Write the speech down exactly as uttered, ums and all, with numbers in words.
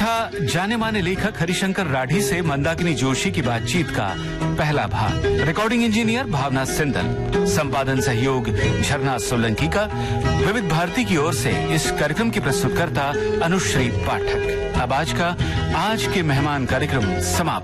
था जाने माने लेखक हरिशंकर राठी से मंदाकिनी जोशी की बातचीत का पहला भाग। रिकॉर्डिंग इंजीनियर भावना सिंदल, संपादन सहयोग झरना सोलंकी का। विविध भारती की ओर से इस कार्यक्रम की प्रस्तुतकर्ता अनुश्री पाठक। अब आज का आज के मेहमान कार्यक्रम समाप्त।